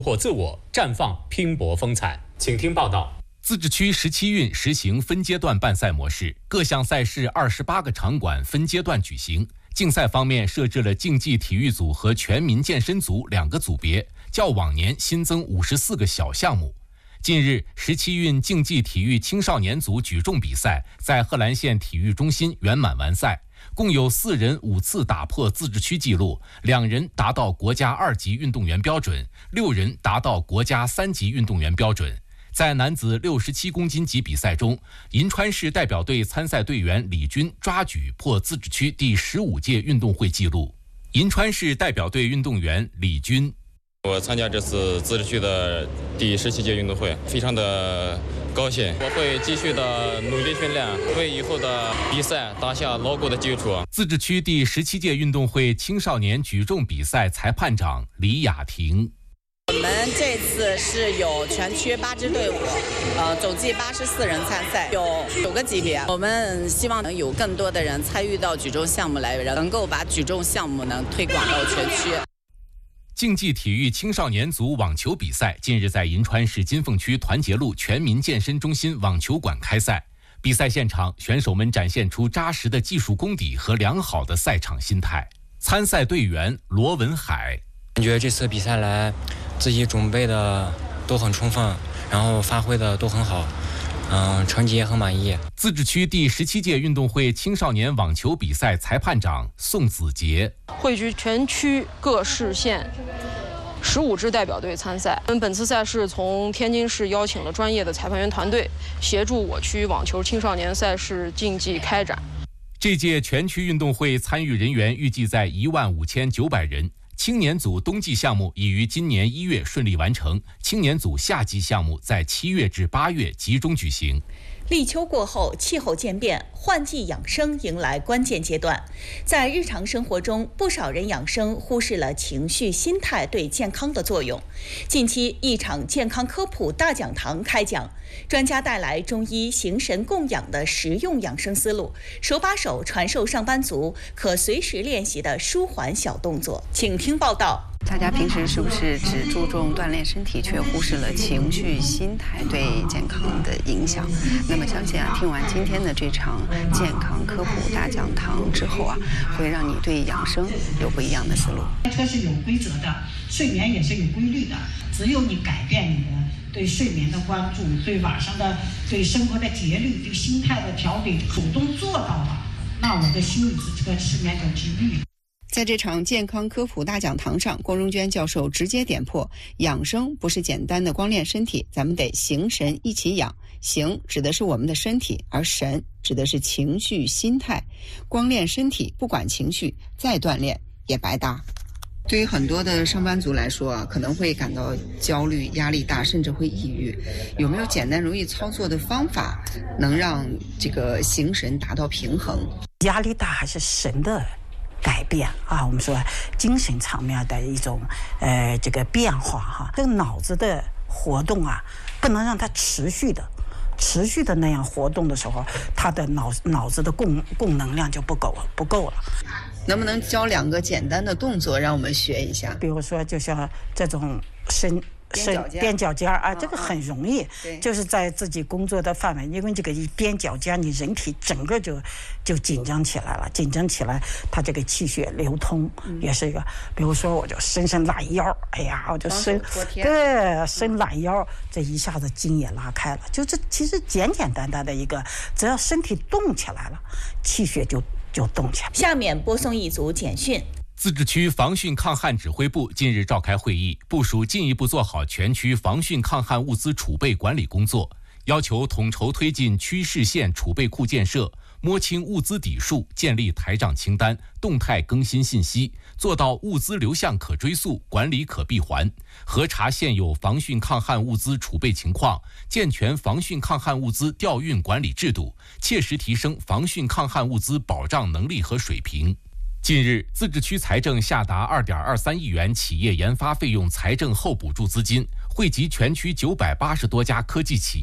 获自我，绽放拼搏风采。请听报道。 自治区17运实行分阶段办赛模式，各项赛事28个场馆分阶段举行。竞赛方面设置了竞技体育组和全民健身组2个组别，较往年新增54个小项目。近日，17运竞技体育青少年组举重比赛在贺兰县体育中心圆满完赛，共有4人5次打破自治区纪录，2人达到国家2级运动员标准，6人达到国家3级运动员标准。在男子67公斤级比赛中，银川市代表队参赛队员李军抓举破自治区第15届运动会纪录。银川市代表队运动员李军： 我参加这次自治区的第17届运动会，非常的高兴。我会继续的努力训练，为以后的比赛打下牢固的基础。 自治区第17届运动会青少年举重比赛裁判长李雅婷： 我们这次是有全区8支队伍，总计84人参赛，有9个级别。我们希望能有更多的人参与到举重项目来，能够把举重项目能推广到全区。 竞技体育青少年组网球比赛近日在银川市金凤区团结路全民健身中心网球馆开赛。比赛现场，选手们展现出扎实的技术功底和良好的赛场心态。参赛队员罗文海： 感觉这次比赛来，自己准备的都很充分，然后发挥的都很好，成绩也很满意。 自治区第17届运动会青少年网球比赛裁判长宋子杰： 汇聚全区各市县15支代表队参赛。本次赛事从天津市邀请了专业的裁判员团队，协助我区网球青少年赛事竞技开展。 这届全区运动会参与人员预计在15900人。青年组冬季项目已于今年1月顺利完成，青年组夏季项目在7月至8月集中举行。 立秋过后，气候渐变，换季养生迎来关键阶段。在日常生活中，不少人养生忽视了情绪、心态对健康的作用。近期，一场健康科普大讲堂开讲，专家带来中医形神供养的实用养生思路，手把手传授上班族可随时练习的舒缓小动作。请听报道。 大家平时是不是只注重锻炼身体，却忽视了情绪、心态对健康的影响？那么相信听完今天的这场健康科普大讲堂之后会让你对养生有不一样的思路。 车是有规则的，睡眠也是有规律的。只有你改变你的对睡眠的关注，对晚上的对生活的节律，对心态的调整，主动做到了，那我的心理这个失眠就治愈。 在这场健康科普大讲堂上，郭荣娟教授直接点破，养生不是简单的光练身体，咱们得形神一起养。形指的是我们的身体，而神指的是情绪、心态。光练身体不管情绪，再锻炼也白搭。对于很多的上班族来说可能会感到焦虑、压力大，甚至会抑郁。有没有简单容易操作的方法，能让这个形神达到平衡？ 压力大还是神的改变我们说精神层面的一种这个变化这个脑子的活动不能让它持续的那样活动的时候，它的脑子的供能量就不够了。 能不能教2个简单的动作让我们学一下？ 比如说就像这种踮脚尖这个很容易，就是在自己工作的范围，因为这个一踮脚尖，你人体整个就紧张起来了，它这个气血流通也是一个。比如说我就伸懒腰，我就伸懒腰，这一下子筋也拉开了。就这其实简单的一个，只要身体动起来了，气血就动起来。 下面播送一组简讯。 自治区防汛抗旱指挥部近日召开会议，部署进一步做好全区防汛抗旱物资储备管理工作，要求统筹推进区市县储备库建设，摸清物资底数，建立台账清单，动态更新信息，做到物资流向可追溯，管理可闭环，核查现有防汛抗旱物资储备情况，健全防汛抗旱物资调运管理制度，切实提升防汛抗旱物资保障能力和水平。近日，自治区财政下达2.23亿元企业研发费用财政后补助资金，惠及全区980多家科技企业。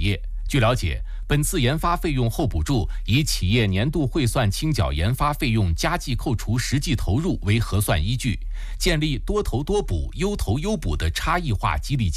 据了解，本次研发费用后补助以企业年度汇算清缴研发费用加计扣除实际投入为核算依据，建立多投多补、优投优补的差异化激励